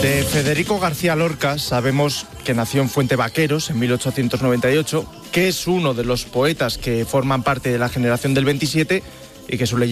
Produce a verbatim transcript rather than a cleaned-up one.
De Federico García Lorca sabemos que nació en Fuentevaqueros en mil ochocientos noventa y ocho, que es uno de los poetas que forman parte de la generación del veintisiete y que su leyenda